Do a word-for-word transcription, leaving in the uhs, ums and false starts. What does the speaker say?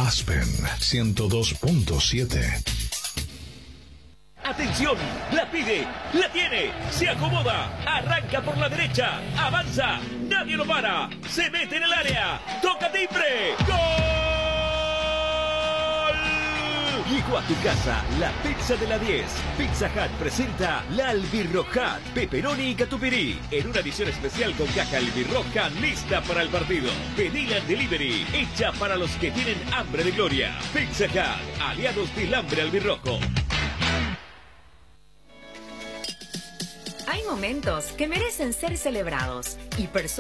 Aspen ciento dos punto siete. Atención, la pide, la tiene, se acomoda, arranca por la derecha, avanza, nadie lo para, se mete en el área, toca timbre, ¡gol! Llegó a tu casa la pizza de la diez. Pizza Hut presenta la Albirroja, pepperoni y catupirí, en una edición especial con caja Albirroja lista para el partido. Pedila en delivery, hecha para los que tienen hambre de gloria. Pizza Hut, aliados del hambre albirrojo. Hay momentos que merecen ser celebrados y personas